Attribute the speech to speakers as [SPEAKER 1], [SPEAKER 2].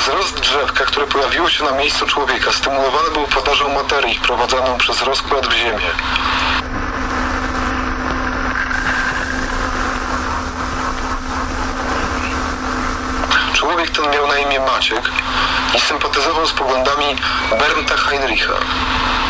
[SPEAKER 1] Wzrost drzewka, które pojawiło się na miejscu człowieka, stymulowany był podażą materii wprowadzaną przez rozkład w ziemię. Człowiek ten miał na imię Maciek i sympatyzował z poglądami Bernta Heinricha.